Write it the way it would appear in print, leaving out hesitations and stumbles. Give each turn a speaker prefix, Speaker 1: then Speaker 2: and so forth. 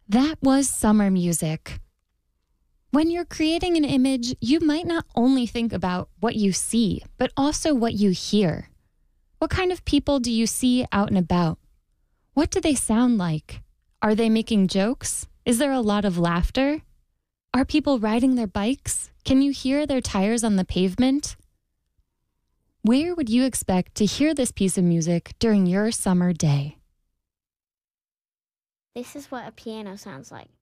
Speaker 1: That was summer music. When you're creating an image, you might not only think about what you see, but also what you hear. What kind of people do you see out and about? What do they sound like? Are they making jokes? Is there a lot of laughter? Are people riding their bikes? Can you hear their tires on the pavement? Where would you expect to hear this piece of music during your summer day?
Speaker 2: This is what a piano sounds like.